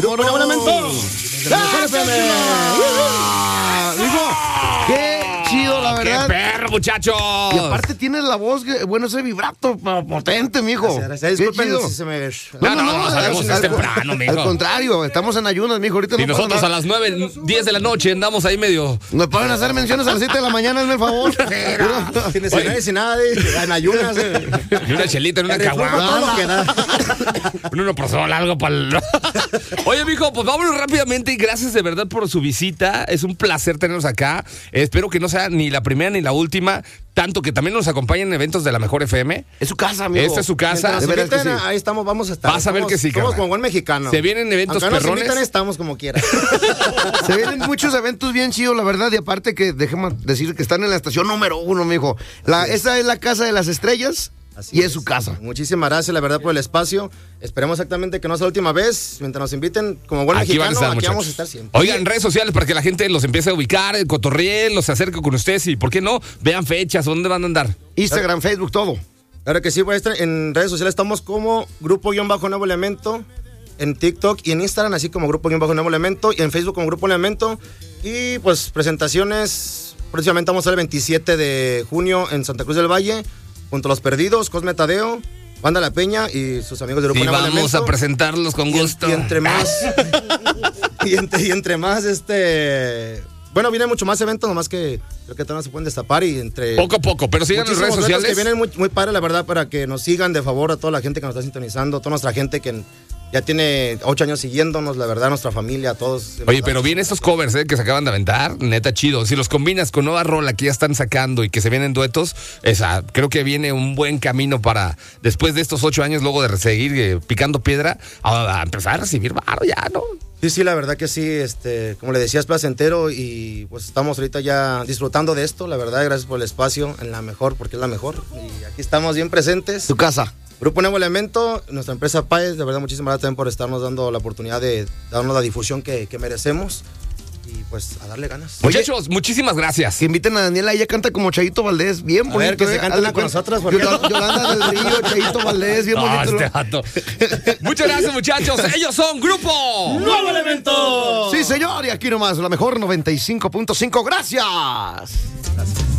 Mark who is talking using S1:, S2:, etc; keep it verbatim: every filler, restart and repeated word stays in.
S1: Grupo Nuevo Elemento.
S2: Dijo, qué chido, la verdad.
S3: ¡Qué perro, muchachos!
S2: Y aparte tienes la voz, bueno, ese vibrato potente, mijo.
S1: Gracias, gracias. Disculpen si se me...
S3: No, no, no, no, sabemos,
S2: al,
S3: es temprano, mijo.
S2: Al contrario, estamos en ayunas, mijo. Ahorita
S3: Y
S2: no
S3: nosotros a las nueve, diez de la noche andamos ahí medio...
S2: ¿Me pueden hacer menciones a las siete de la mañana, hazme el favor?
S1: Sin desayunar, sin nada, de, en ayunas. Eh.
S3: Y una chelita en una caguama. Uno por solo algo para el... Oye, mijo, pues vámonos rápidamente y gracias de verdad por su visita. Es un placer tenerlos acá. Espero que no sea ni la primera ni la última. Tanto que también nos acompañen en eventos de la Mejor F M.
S2: Es su casa, amigo.
S3: Esta es su casa.
S1: De veras que sí. Ahí estamos, vamos a estar.
S3: Vas a ver
S1: somos,
S3: que sí,
S1: Somos
S3: carnal.
S1: como buen mexicano.
S3: Se vienen eventos
S1: Aunque
S3: perrones.
S1: nos invitan, estamos como quiera.
S2: Se vienen muchos eventos bien chidos, la verdad. Y aparte que, déjeme decir que están en la estación número uno, mijo. La, esa es la Casa de las Estrellas.
S1: Así
S2: y es,
S1: es
S2: su casa.
S1: Muchísimas gracias, la verdad, por el espacio. Esperemos exactamente que no sea la última vez. Mientras nos inviten, como buen
S3: Aquí
S1: mexicano,
S3: van a estar,
S1: aquí
S3: muchachos.
S1: vamos a estar siempre.
S3: Oigan, redes sociales para que la gente los empiece a ubicar, el cotorriel, los acerque con ustedes y, ¿por qué no? Vean fechas, ¿dónde van a andar?
S2: Instagram, Facebook, todo.
S1: Claro que sí, pues, en redes sociales estamos como Grupo-Nuevo Elemento, en TikTok y en Instagram, así como Grupo-Nuevo Elemento, y en Facebook como Grupo Elemento. Y pues presentaciones, próximamente vamos a estar el veintisiete de junio en Santa Cruz del Valle, junto a Los Perdidos, Cosme Tadeo, Banda La Peña y sus amigos de Grupo
S3: Sí,
S1: Nuevo
S3: vamos
S1: Elemento.
S3: a presentarlos con gusto.
S1: Y, y entre más, y, entre, y entre más, este... Bueno, vienen mucho más eventos, nomás que creo que todavía se pueden destapar y entre...
S3: Poco a poco, pero sigan en redes sociales.
S1: Que vienen muy, muy padre, la verdad, para que nos sigan de favor a toda la gente que nos está sintonizando, toda nuestra gente que ya tiene ocho años siguiéndonos, la verdad, nuestra familia, todos.
S3: Oye, pero vienen estos covers eh, que se acaban de aventar, neta chido. Si los combinas con nueva rola que ya están sacando y que se vienen duetos, esa, creo que viene un buen camino para, después de estos ocho años, luego de seguir eh, picando piedra, a, a empezar a recibir varo ya, ¿no?
S1: Sí, sí, la verdad que sí, este, como le decía, es placentero y pues estamos ahorita ya disfrutando de esto, la verdad, gracias por el espacio, en la mejor, porque es la mejor, y aquí estamos bien presentes.
S2: Tu casa.
S1: Grupo Nuevo Elemento, nuestra empresa Paez, de verdad, muchísimas gracias también por estarnos dando la oportunidad de darnos la difusión que, que merecemos. Y pues a darle ganas.
S3: Muchachos, muchísimas gracias.
S2: Que inviten a Daniela, ella canta como Chayito Valdés, bien
S1: A
S2: bonito.
S1: ver, que se
S2: eh.
S1: cante
S2: Hazle
S1: con
S2: cuenta.
S1: nosotras, porque-
S2: Yolanda, Yolanda del Río, Chayito Valdés, bien
S3: No,
S2: bonito.
S3: este vato. Muchas gracias, muchachos. Ellos son Grupo
S1: ¡Nuevo Elemento!
S2: Sí, señor, y aquí nomás, la mejor noventa y cinco punto cinco. Gracias.
S1: Gracias.